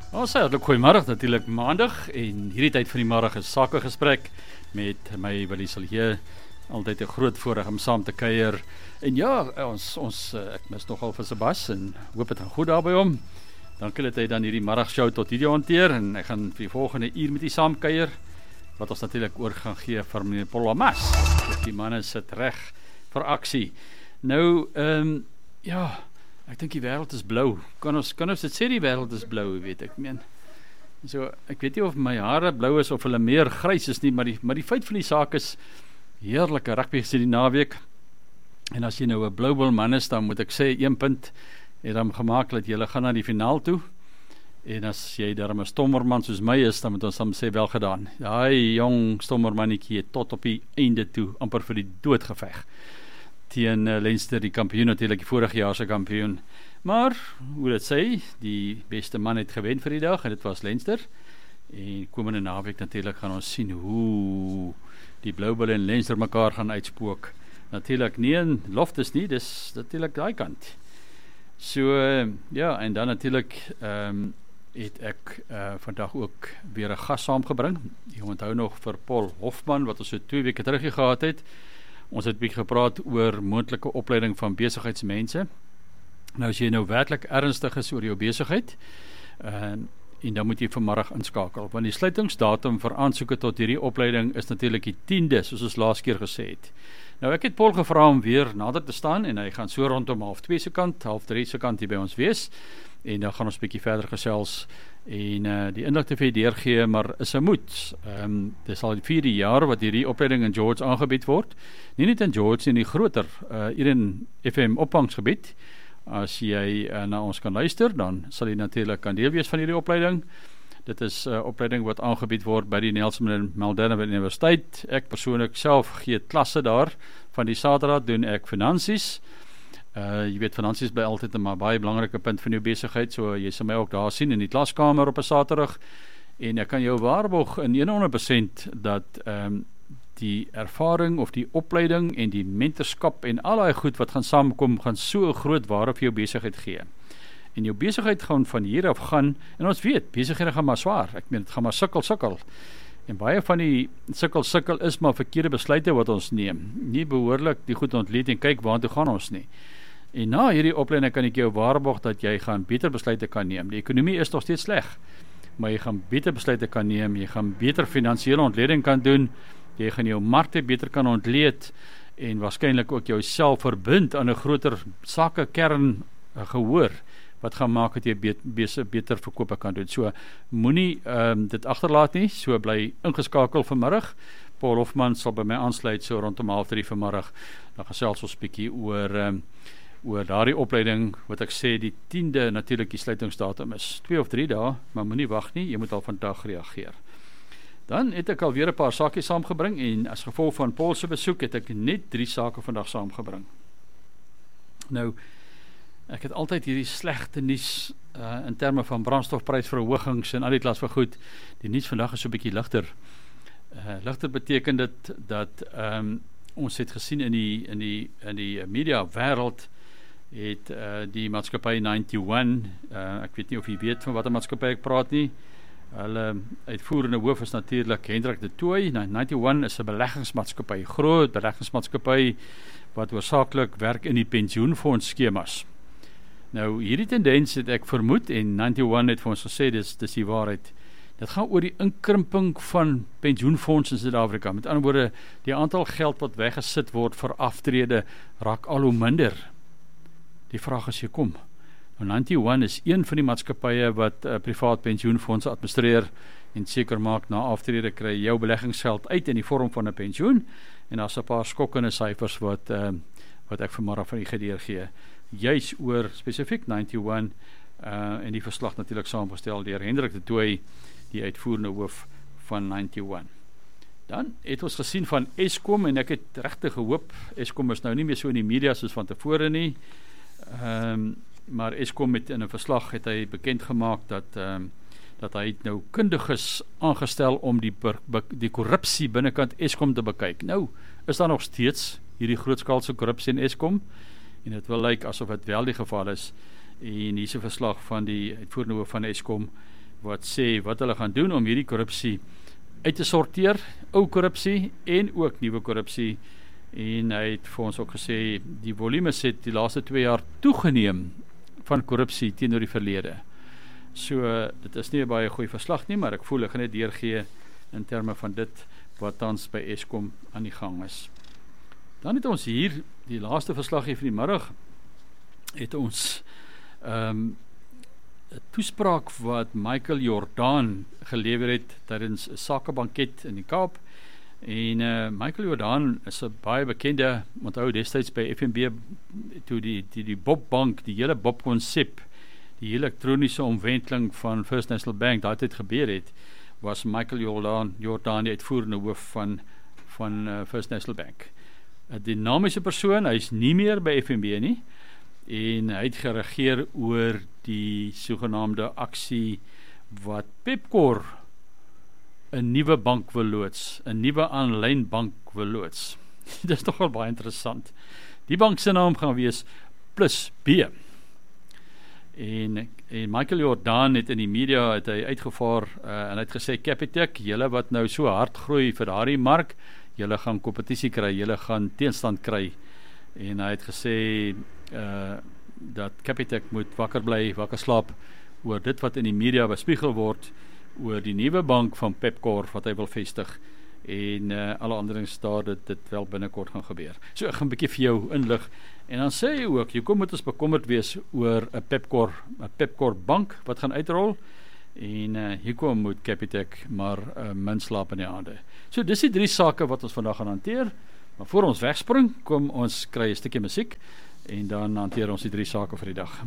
Ons sê hartlik goeiemôre, natuurlik maandag en hierdie tyd van die middag is sakegesprek met my Willie Silje. Altyd 'n groot voorreg om saam te kuier. En ja, ek mis nogal vir Sebas en hoop dit gaan goed daar by hom. Dankie dat hy dan hierdie middagshow tot hierdie hanteer en ek gaan vir die volgende uur met die saam kuier. Wat ons natuurlik oor gaan gee vir meneer Paul Lamas. Die manne sit reg vir aksie. Nou, ja, ek dink die wêreld is blou. Kan ons dit sê die wêreld is blou, weet ek meen. So, ek weet nie of my hare blou is of hulle meer grys is nie, maar die feit van die saak is heerlike rugby gesien die naweek. En as jy nou 'n Blue Bull man is, dan moet ek sê 1 punt het hom gemaak dat jy gaan na die finaal toe. En as jy darm 'n stommerman soos my is, dan moet ons hom sê wel gedaan. Daai jong stommermannetjie het tot op die einde toe amper vir die dood geveg teen Leinster, die kampioen natuurlik, die vorige jaar se kampioen. Maar, hoe dit sê, die beste man het gewen vir die dag, en dit was Leinster. En komende naweek natuurlik gaan ons sien hoe die Blue Bull en Leinster mekaar gaan uitspook. Natuurlik nie in Loftus nie, dis natuurlik daai kant. So, ja, en dan natuurlik het ek vandag ook weer 'n gas saamgebring. Jy onthou nog vir Paul Hofman, wat ons so 2 weke terug gehad het. Ons het 'n bietjie gepraat oor moontlike opleiding van besigheidsmense. Nou as jy nou werklik ernstig is oor jou besigheid, en dan moet jy vanmiddag inskakel, want die sluitingsdatum vir aansoeke tot hierdie opleiding is natuurlik die 10de, soos ons laas keer gesê het. Nou ek het Paul gevra om weer nader te staan, en hy gaan so rondom 2:30 se kant, 2:30 se kant hier by ons wees, en dan gaan ons bietjie verder gesels, en die inligting vir die deurgee, maar is 'n moed. Dit is al die 4de jaar wat hierdie opleiding in George aangebied word, nie net in George, in die groter Eden FM opvangsgebied. As jy na ons kan luister, dan sal jy natuurlik kan deel wees van hierdie opleiding. Dit is 'n opleiding wat aangebied word by die Nelson Mandela Universiteit. Ek persoonlik self gee klasse daar. Van die Saterdag doen ek finansies. Jy weet, finansies bly altyd 'n baie belangrike punt van jou besigheid, so jy sal my ook daar sien in die klaskamer op 'n Saterdag. En ek kan jou waarborg in 100% dat die ervaring of die opleiding en die mentorskap en al daai goed wat gaan saamkom, gaan so 'n groot waarde vir jou besigheid gee. En jou besigheid gaan van hier af gaan, en ons weet, besighede gaan maar swaar, ek meen, dit gaan maar sukkel. En baie van die sukkel is maar verkeerde besluite wat ons neem. Nie behoorlik die goed ontleed en kyk waartoe gaan ons nie. En na hierdie opleiding kan ek jou waarborg dat jy gaan beter besluite kan neem. Die ekonomie is nog steeds sleg, maar jy gaan beter besluite kan neem, jy gaan beter finansiële ontleding kan doen, jy gaan jou markte beter kan ontleed, en waarskynlik ook jouself verbind aan 'n groter sakekern gehoor, wat gaan maak dat jy beter verkope kan doen. So, moenie dit agterlaat nie, so bly ingeskakel vanmiddag. Paul Hofman sal by my aansluit so rondom 2:30 vanmiddag. Dan gesels ons bietjie oor daardie opleiding, wat ek sê, die 10de natuurlik die sluitingsdatum is. 2 of 3 dae, maar moenie wag nie, jy moet al vandag reageer. Dan het ek alweer 'n paar sakies saamgebring, en as gevolg van Paul se besoek het ek net 3 sake vandag saamgebring. Nou, ek het altyd hierdie slegte nuus in terme van brandstofprysverhogings en al die klas van goed. Die nuus vandag is so 'n bietjie ligter. Ligter beteken dit dat ons het gesien in die media wêreld het die maatskappy 91, ek weet nie of jy weet van watter maatskappy ek praat nie. Hulle uitvoerende hoof is natuurlik Hendrik de Tooy. 91 is 'n beleggingsmaatskappy, groot beleggingsmaatskappy wat hoofsaaklik werk in die pensioenfonds skemas. Nou, hierdie tendens het ek vermoed, en 91 het vir ons gesê, dis die waarheid. Dit gaan oor die inkrimping van pensioenfonds in Suid-Afrika. Met ander woorde, die aantal geld wat weggesit word vir aftrede raak al hoe minder. Die vraag is hier kom. Nou, 91 is een van die maatskappye wat privaat pensioenfondse administreer en seker maak na aftrede kry jou beleggingsgeld uit in die vorm van 'n pensioen, en daar's 'n paar skokkende syfers wat ek vanmôre van die gedeer gee. Juis oor spesifiek 91 en die verslag natuurlik saamgestel deur Hendrik de Tooy, die uitvoerende hoof van 91. Dan het ons gesien van Eskom, en ek het regtig gehoop, Eskom is nou nie meer so in die media soos van tevore nie, maar Eskom het in 'n verslag het hy bekend gemaak dat hy nou kundiges aangestel om die korrupsie binnekant Eskom te bekyk. Nou, is daar nog steeds hierdie grootskaalse korrupsie in Eskom, en dit wil lyk asof dit wel die geval is, en hier is 'n verslag van die uitvoerende hoof van Eskom, wat sê wat hulle gaan doen om hierdie korrupsie uit te sorteer, ou korrupsie en ook nuwe korrupsie. En hy het vir ons ook gesê, die volumes het die laaste 2 jaar toegeneem van korrupsie teenoor die verlede. So, dit is nie 'n baie goeie verslag nie, maar ek voel ek gaan net deurgee in terme van dit wat tans by Eskom aan die gang is. Dan het ons hier, die laaste verslag hier van die middag, het ons 'n toespraak wat Michael Jordaan gelewer het tydens 'n sakebanket in die Kaap. En Michael Jordaan is 'n baie bekende, onthou destyds by FNB, toe die Bobbank, die hele Bob-konsep, die elektroniese omwenteling van First National Bank, daai tyd gebeur het, was Michael Jordaan die uitvoerende hoof van First National Bank. 'n Dinamiese persoon, hy is nie meer by FNB nie, en hy het geregeer oor die sogenaamde aksie wat Pepkor 'n nuwe bank wil loods, 'n nuwe aanlyn bank wil loods. Dit is nogal baie interessant. Die bank se naam gaan wees Plus B. En Michael Jordaan het in die media het hy uitgevaar en hy het gesê, Capitec, julle wat nou so hard groei vir daardie mark, julle gaan kompetisie kry, julle gaan teenstand kry. En hy het gesê dat Capitec moet wakker bly, wakker slaap oor dit wat in die media bespiegel word, oor die nuwe bank van Pepkor wat hy wil vestig, en alle ander dings daar dit wel binnekort gaan gebeur. So ek gaan 'n bietjie vir jou inlig, en dan sê hy ook, jy kom moet ons bekommerd wees oor 'n Pepkor bank wat gaan uitrol, en hier kom moet Capitec maar min slaap in die hande. So dis die 3 sake wat ons vandag gaan hanteer, maar voor ons wegspring, kom ons kry 'n stukkie musiek, en dan hanteer ons die 3 sake vir die dag.